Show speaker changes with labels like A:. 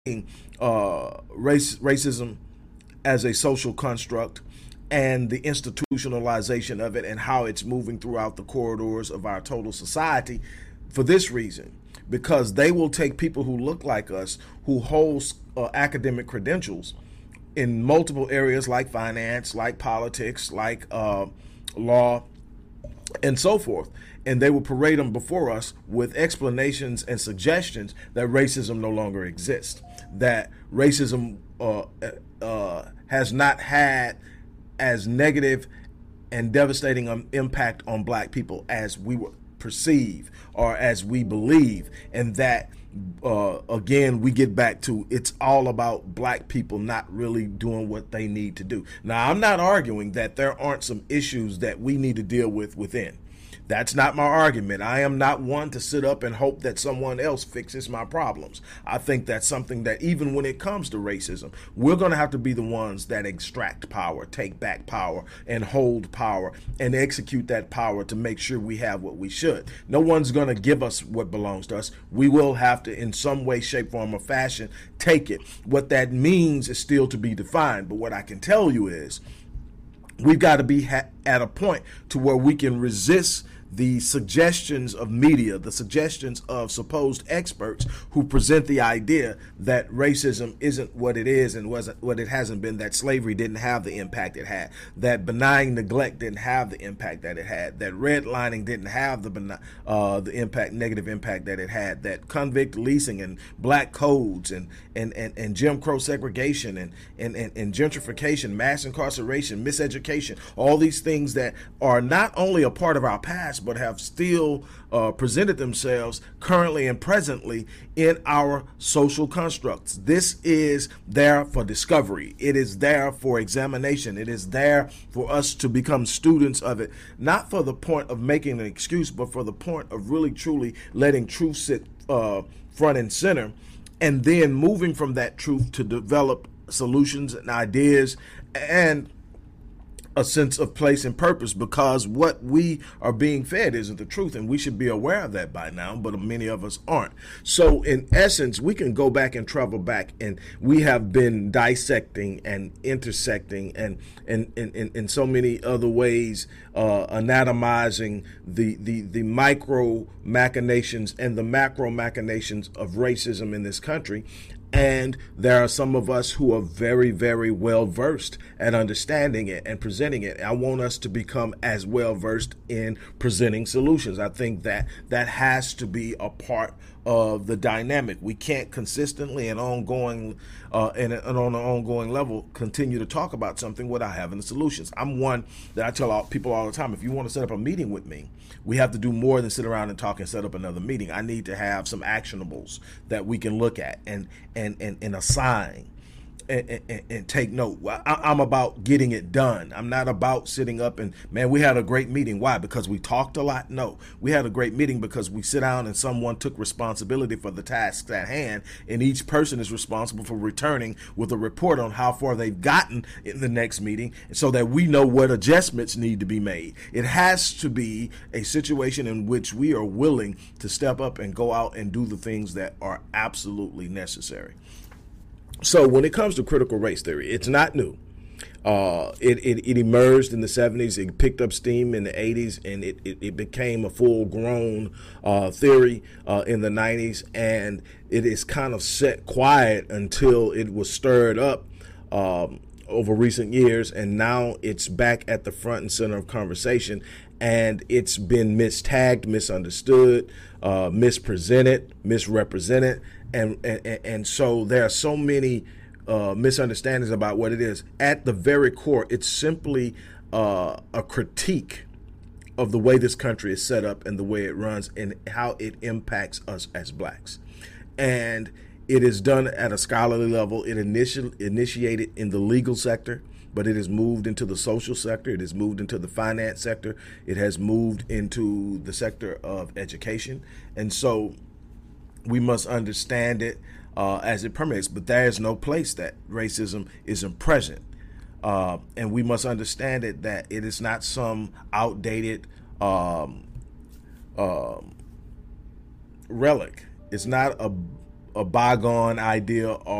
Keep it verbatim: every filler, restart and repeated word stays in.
A: uh, race racism as a social construct and the institutionalization of it and how it's moving throughout the corridors of our total society for this reason, because they will take people who look like us, who hold uh, academic credentials in multiple areas like finance, like politics, like uh, law, and so forth. And they will parade them before us with explanations and suggestions that racism no longer exists, that racism uh, uh, has not had as negative and devastating an impact on black people as we would perceive or as we believe, and that uh, again we get back to it's all about black people not really doing what they need to do. Now, I'm not arguing that there aren't some issues that we need to deal with within. That's not my argument. I am not one to sit up and hope that someone else fixes my problems. I think that's something that even when it comes to racism, we're going to have to be the ones that extract power, take back power, and hold power, and execute that power to make sure we have what we should. No one's going to give us what belongs to us. We will have to, in some way, shape, form, or fashion, take it. What that means is still to be defined. But what I can tell you is we've got to be ha- at a point to where we can resist the suggestions of media, the suggestions of supposed experts who present the idea that racism isn't what it is and wasn't what it hasn't been, that slavery didn't have the impact it had, that benign neglect didn't have the impact that it had, that redlining didn't have the uh, the impact, negative impact that it had, that convict leasing and black codes and and, and, and Jim Crow segregation and, and, and, and gentrification, mass incarceration, miseducation, all these things that are not only a part of our past, but have still uh, presented themselves currently and presently in our social constructs. This is there for discovery. It is there for examination. It is there for us to become students of it, not for the point of making an excuse, but for the point of really truly letting truth sit uh, front and center, and then moving from that truth to develop solutions and ideas and a sense of place and purpose, because what we are being fed isn't the truth, and we should be aware of that by now, but many of us aren't. So in essence, we can go back and travel back, and we have been dissecting and intersecting and and in in so many other ways uh, anatomizing the, the the micro machinations and the macro machinations of racism in this country. And there are some of us who are very, very well versed at understanding it and presenting it. I want us to become as well versed in presenting solutions. I think that that has to be a part of the dynamic. We can't consistently and ongoing uh, and, and on an ongoing level continue to talk about something without having the solutions. I'm one that I tell all, people all the time, if you want to set up a meeting with me, we have to do more than sit around and talk and set up another meeting. I need to have some actionables that we can look at and and and, and assign and, and, and take note. I, I'm about getting it done. I'm not about sitting up and, man, we had a great meeting. Why? Because we talked a lot? No. We had a great meeting because we sit down and someone took responsibility for the tasks at hand, and each person is responsible for returning with a report on how far they've gotten in the next meeting so that we know what adjustments need to be made. It has to be a situation in which we are willing to step up and go out and do the things that are absolutely necessary. So when it comes to critical race theory, it's not new. Uh, it, it, it emerged in the seventies, it picked up steam in the eighties, and it, it, it became a full-grown uh, theory uh, in the nineties, and it is kind of set quiet until it was stirred up um, over recent years, and now it's back at the front and center of conversation, and it's been mistagged, misunderstood, uh, mispresented, misrepresented, and, and, and so there are so many uh, misunderstandings about what it is. At the very core, it's simply uh, a critique of the way this country is set up and the way it runs and how it impacts us as blacks. And it is done at a scholarly level. It initi- initiated in the legal sector, but it has moved into the social sector. It has moved into the finance sector. It has moved into the sector of education. And so we must understand it uh, as it permeates. But there is no place that racism isn't present. Uh, and we must understand it that it is not some outdated um, um, relic. It's not a a bygone idea